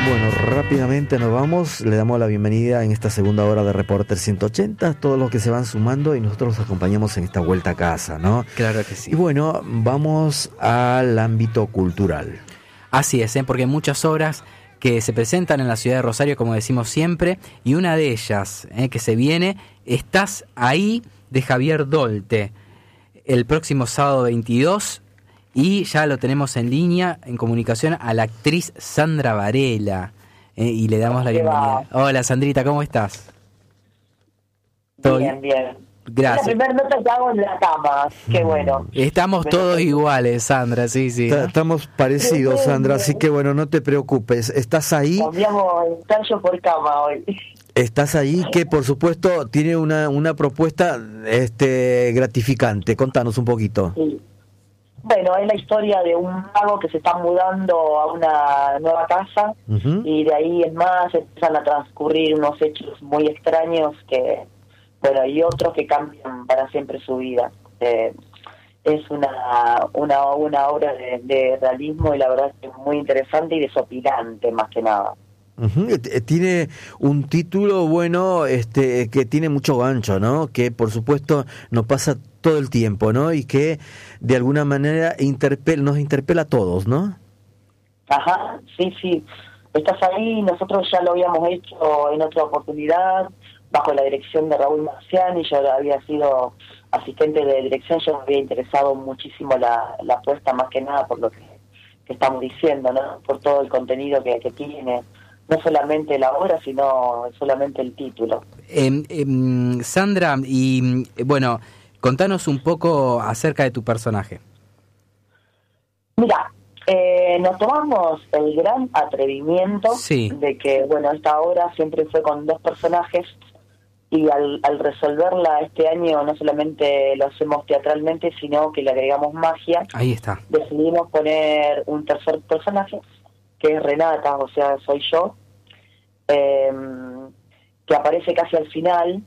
Bueno, rápidamente nos vamos, le damos la bienvenida en esta segunda hora de Reporter 180 a todos los que se van sumando y nosotros los acompañamos en esta vuelta a casa, ¿no? Claro que sí. Y bueno, vamos al ámbito cultural. Así es, porque hay muchas obras que se presentan en la ciudad de Rosario, como decimos siempre, y una de ellas que se viene, Estás ahí, de Javier Dolte, el próximo sábado 22, y ya lo tenemos en línea, en comunicación, a la actriz Sandra Varela, y le damos la bienvenida. Hola Sandrita, ¿cómo estás? Bien, bien. Gracias. La primera nota que hago en la cama, qué bueno. Estamos todos iguales, Sandra, sí. Estamos parecidos, Sandra, así que bueno, no te preocupes. ¿Estás ahí? Cambiamos ensayo por cama hoy. Estás ahí, que por supuesto tiene una propuesta gratificante. Contanos un poquito. Sí. Bueno, es la historia de un mago que se está mudando a una nueva casa, y de ahí en más empiezan a transcurrir unos hechos muy extraños que, bueno, y otros que cambian para siempre su vida. Es una obra de realismo y la verdad es muy interesante y desopilante más que nada. Tiene un título bueno, que tiene mucho gancho, ¿no? Que por supuesto nos pasa todo el tiempo, ¿no? Y que de alguna manera nos interpela a todos, ¿no? Ajá, sí. Estás ahí, nosotros ya lo habíamos hecho en otra oportunidad, bajo la dirección de Raúl Marciani. Yo había sido asistente de dirección, yo me había interesado muchísimo la apuesta, más que nada por lo que estamos diciendo, ¿no? Por todo el contenido que tiene. No solamente la obra, sino solamente el título. Sandra, y bueno, contanos un poco acerca de tu personaje. Mira, nos tomamos el gran atrevimiento de que, bueno, esta obra siempre fue con dos personajes, y al resolverla este año no solamente lo hacemos teatralmente, sino que le agregamos magia. Ahí está. Decidimos poner un tercer personaje, que es Renata, o sea, soy yo, que aparece casi al final,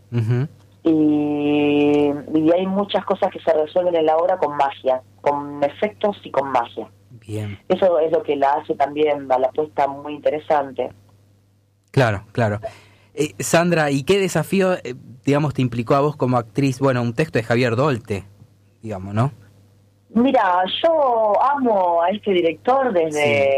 y hay muchas cosas que se resuelven en la obra con magia, con efectos y con magia. Bien. Eso es lo que la hace también a la apuesta muy interesante. Claro. Sandra, ¿y qué desafío, digamos, te implicó a vos como actriz? Bueno, un texto de Javier Dolte, digamos, ¿no? Mira, yo amo a este director desde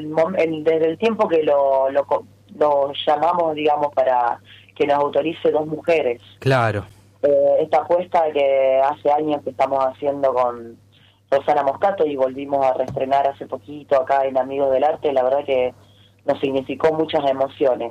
el tiempo que lo llamamos, digamos, para que nos autorice Dos Mujeres. Claro. Esta apuesta que hace años que estamos haciendo con Rosana Moscato y volvimos a reestrenar hace poquito acá en Amigos del Arte, la verdad que nos significó muchas emociones.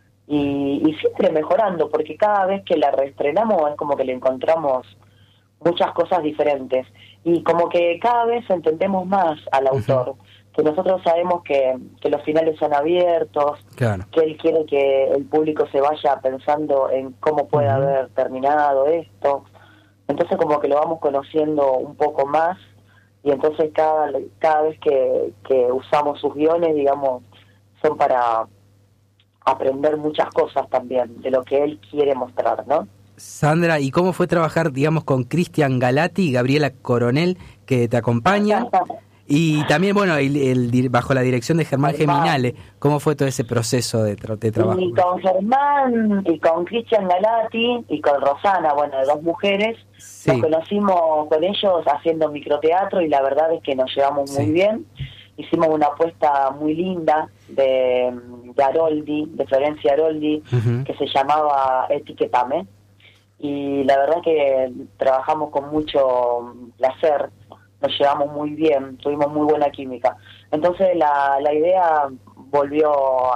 Y siempre mejorando, porque cada vez que la reestrenamos es como que le encontramos muchas cosas diferentes, y como que cada vez entendemos más al autor, que nosotros sabemos que los finales son abiertos, claro, que él quiere que el público se vaya pensando en cómo puede haber terminado esto. Entonces como que lo vamos conociendo un poco más, y entonces cada vez que usamos sus guiones, digamos, son para aprender muchas cosas también de lo que él quiere mostrar, ¿no? Sandra, ¿y cómo fue trabajar, digamos, con Cristian Galati y Gabriela Coronel, que te acompañan? Y también, bueno, bajo la dirección de Germán Geminale, ¿cómo fue todo ese proceso de trabajo? Y con Germán, y con Cristian Galati, y con Rosana, bueno, de Dos Mujeres, nos conocimos con ellos haciendo microteatro, y la verdad es que nos llevamos muy bien. Hicimos una apuesta muy linda de Aroldi, de Florencia Aroldi, que se llamaba Etiquetame, y la verdad que trabajamos con mucho placer, nos llevamos muy bien, tuvimos muy buena química. Entonces la idea volvió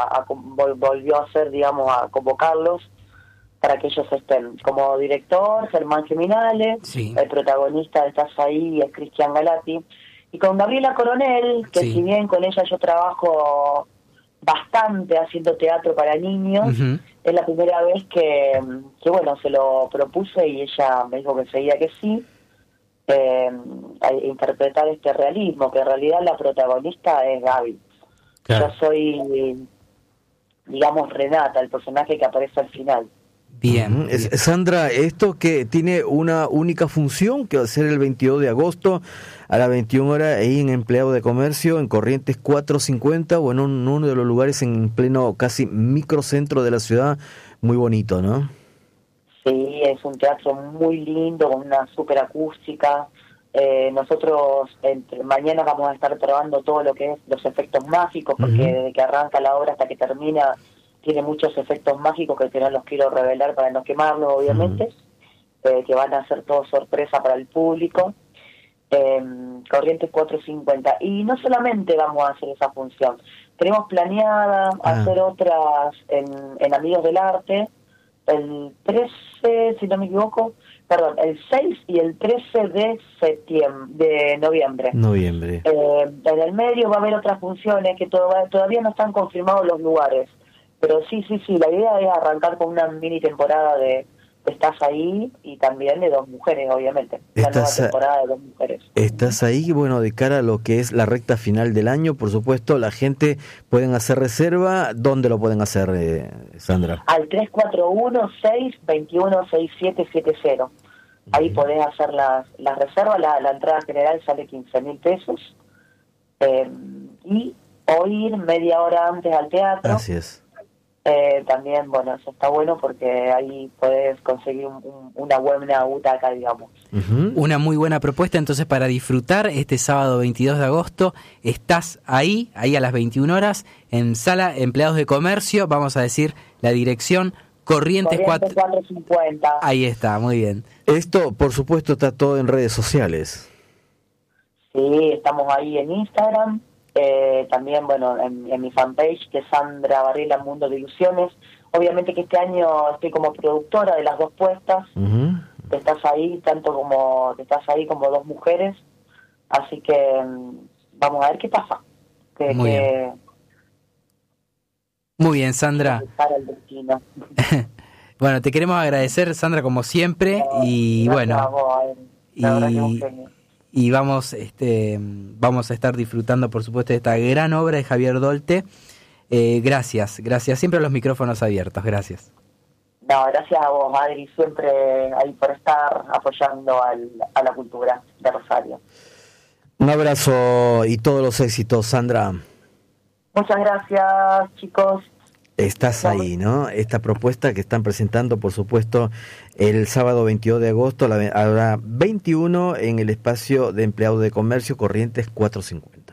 a ser, digamos, a convocarlos para que ellos estén. Como director, Germán Geminale, el protagonista de Estás ahí es Cristian Galati, y con Gabriela Coronel, que si bien con ella yo trabajo bastante haciendo teatro para niños, es la primera vez que bueno, se lo propuse y ella me dijo que seguía que sí, a interpretar este realismo, que en realidad la protagonista es Gaby. Claro. Yo soy, digamos, Renata, el personaje que aparece al final. Bien. Sandra, esto que tiene una única función, que va a ser el 22 de agosto a las 21 horas, ahí en Empleados de Comercio, en Corrientes 450, o en uno de los lugares en pleno casi microcentro de la ciudad, muy bonito, ¿no? Sí, es un teatro muy lindo, con una super acústica. Nosotros mañana vamos a estar probando todo lo que es los efectos mágicos, porque desde que arranca la obra hasta que termina tiene muchos efectos mágicos que no los quiero revelar para no quemarlos, obviamente, que van a ser todo sorpresa para el público. Corrientes 450. Y no solamente vamos a hacer esa función, tenemos planeada hacer otras en Amigos del Arte, el 13, si no me equivoco, el 6 y el 13 de noviembre. En el medio va a haber otras funciones que todavía no están confirmados los lugares, pero sí, la idea es arrancar con una mini temporada de Estás Ahí, y también de Dos Mujeres, obviamente. Una nueva temporada de Dos Mujeres. Estás Ahí, bueno, de cara a lo que es la recta final del año, por supuesto, la gente pueden hacer reserva. ¿Dónde lo pueden hacer, Sandra? Al 341-621-6770. Ahí podés hacer las reservas. La entrada general sale 15.000 pesos. O ir media hora antes al teatro. Así es. También, bueno, eso está bueno porque ahí podés conseguir una buena butaca, digamos. Una muy buena propuesta entonces para disfrutar este sábado 22 de agosto. Estás ahí a las 21 horas en Sala Empleados de Comercio. Vamos a decir la dirección: Corrientes 450. Ahí está, muy bien. Esto, por supuesto, está todo en redes sociales. Sí, estamos ahí en Instagram. También, bueno, en mi fanpage, que es Sandra Varela Mundo de Ilusiones. Obviamente que este año estoy como productora de las dos puestas. Estás Ahí, Estás Ahí como Dos Mujeres. Así que vamos a ver qué pasa. Muy bien, Sandra. Para el destino. Bueno, te queremos agradecer, Sandra, como siempre. Y bueno, y vamos a estar disfrutando, por supuesto, de esta gran obra de Javier Dolte. Gracias, siempre los micrófonos abiertos, gracias. No, gracias a vos, Adri, siempre ahí por estar apoyando a la cultura de Rosario. Un abrazo y todos los éxitos, Sandra. Muchas gracias, chicos. Estás Ahí, ¿no? Esta propuesta que están presentando, por supuesto, el sábado 22 de agosto a la hora 21 en el espacio de Empleados de Comercio, Corrientes 450.